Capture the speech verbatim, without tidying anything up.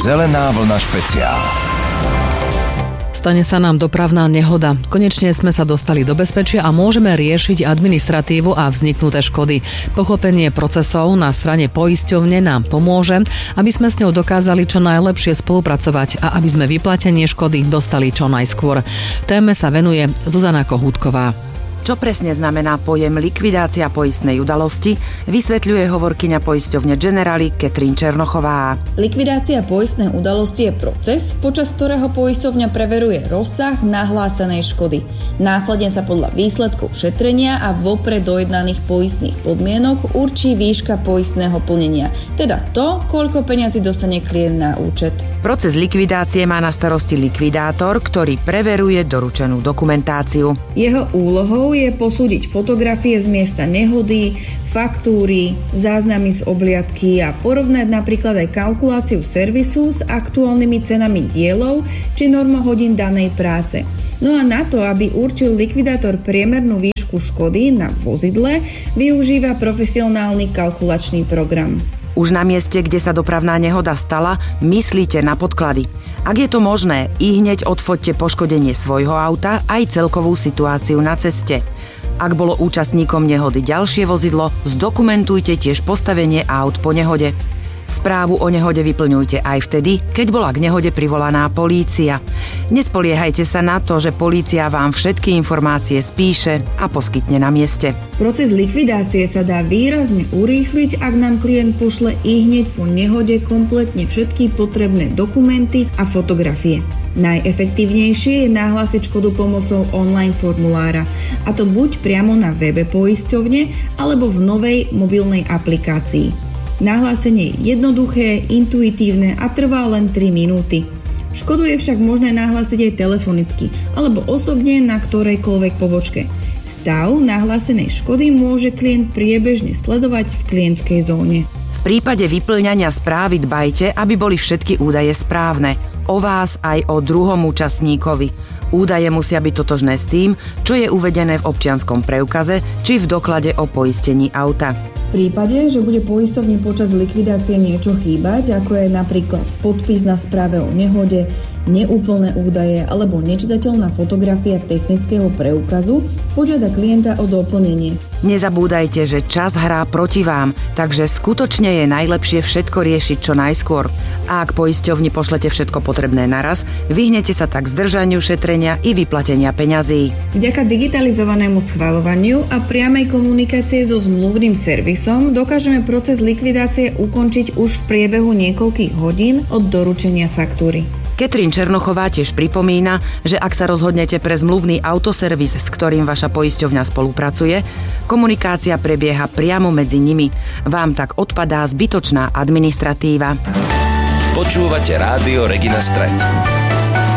Zelená vlna špeciál. Stane sa nám dopravná nehoda. Konečne sme sa dostali do bezpečia a môžeme riešiť administratívu a vzniknuté škody. Pochopenie procesov na strane poisťovne nám pomôže, aby sme s ňou dokázali čo najlepšie spolupracovať a aby sme vyplatenie škody dostali čo najskôr. Téme sa venuje Zuzana Kohútková. Čo presne znamená pojem likvidácia poistnej udalosti, vysvetľuje hovorkyňa poisťovne Generali Katrin Černochová. Likvidácia poistnej udalosti je proces, počas ktorého poisťovňa preveruje rozsah nahlásenej škody. Následne sa podľa výsledkov šetrenia a vopred dojednaných poistných podmienok určí výška poistného plnenia, teda to, koľko peňazí dostane klient na účet. Proces likvidácie má na starosti likvidátor, ktorý preveruje doručenú dokumentáciu. Jeho úlohou je posúdiť fotografie z miesta nehody, faktúry, záznamy z obliadky a porovnať napríklad aj kalkuláciu servisu s aktuálnymi cenami dielov či normohodín danej práce. No a na to, aby určil likvidátor priemernú výšku škody na vozidle, využíva profesionálny kalkulačný program. Už na mieste, kde sa dopravná nehoda stala, myslíte na podklady. Ak je to možné, ihneď odfoďte poškodenie svojho auta aj celkovú situáciu na ceste. Ak bolo účastníkom nehody ďalšie vozidlo, zdokumentujte tiež postavenie aut po nehode. Správu o nehode vyplňujte aj vtedy, keď bola k nehode privolaná polícia. Nespoliehajte sa na to, že polícia vám všetky informácie spíše a poskytne na mieste. Proces likvidácie sa dá výrazne urýchliť, ak nám klient pošle ihneď po nehode kompletne všetky potrebné dokumenty a fotografie. Najefektívnejšie je nahlásiť škodu pomocou online formulára, a to buď priamo na webe poisťovne alebo v novej mobilnej aplikácii. Nahlásenie je jednoduché, intuitívne a trvá len tri minúty. Škodu je však možné nahlásiť aj telefonicky alebo osobne na ktorejkoľvek pobočke. Stav nahlásenej škody môže klient priebežne sledovať v klientskej zóne. V prípade vyplňania správy dbajte, aby boli všetky údaje správne. O vás aj o druhom účastníkovi. Údaje musia byť totožné s tým, čo je uvedené v občianskom preukaze či v doklade o poistení auta. V prípade, že bude poisťovni počas likvidácie niečo chýbať, ako je napríklad podpis na správe o nehode, neúplné údaje alebo nečitateľná fotografia technického preukazu, požiada klienta o doplnenie. Nezabúdajte, že čas hrá proti vám, takže skutočne je najlepšie všetko riešiť čo najskôr. A ak poisťovni pošlete všetko potrebné naraz, vyhnete sa tak zdržaniu šetrenia i vyplatenia peňazí. Vďaka digitalizovanému schvaľovaniu a priamej komunikácie so zmluvným servisom dokážeme proces likvidácie ukončiť už v priebehu niekoľkých hodín od doručenia faktúry. Katrin Černochová tiež pripomína, že ak sa rozhodnete pre zmluvný autoservis, s ktorým vaša poisťovňa spolupracuje, komunikácia prebieha priamo medzi nimi. Vám tak odpadá zbytočná administratíva. Počúvate rádio Regina Stret.